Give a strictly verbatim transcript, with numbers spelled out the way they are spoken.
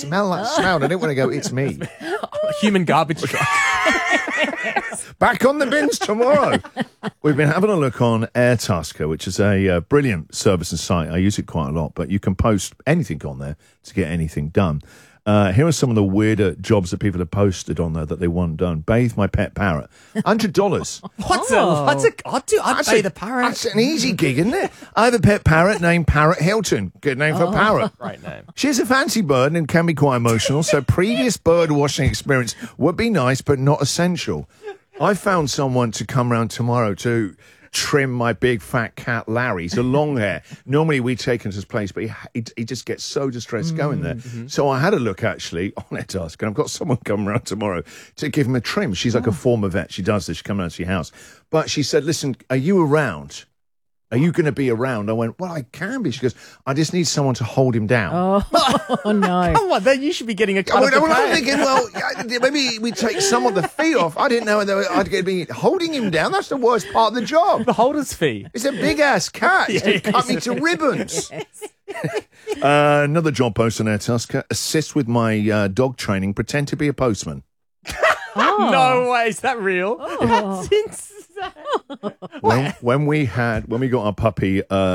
smell that smell. I didn't want to go, it's me. Human garbage truck. Back on the bins tomorrow. We've been having a look on Airtasker, which is a uh, brilliant service and site. I use it quite a lot, but you can post anything on there to get anything done. Uh, here are some of the weirder jobs that people have posted on there that they want done. Bathe my pet parrot. one hundred dollars. What's Oh. a, what's a, I'd do, I'd That's pay a- the parrot. That's an easy gig, isn't it? I have a pet parrot named Parrot Hilton. Good name for parrot. Right name. She's a fancy bird and can be quite emotional, so previous bird watching experience would be nice, but not essential. I found someone to come round tomorrow to trim my big fat cat Larry. He's a long hair. Normally we take him to his place, but he, he, he just gets so distressed going there. Mm-hmm. So I had a look actually on Airtasker, and I've got someone coming around tomorrow to give him a trim. She's like a former vet. She does this. She comes around to your house. But she said, listen, are you around? Are you going to be around? I went, well, I can be. She goes, I just need someone to hold him down. Oh, no. Come on, then you should be getting a cut I of the was pay. thinking, well, yeah, maybe we take some of the fee off. I didn't know whether I'd get be holding him down. That's the worst part of the job. The holder's fee. It's a big ass cat. It's going to cut me to ribbons. uh, another job post on Airtasker: assist with my uh, dog training. Pretend to be a postman. Oh. No way, is that real? Oh. That's insane. When, when we had when we got our puppy. Uh,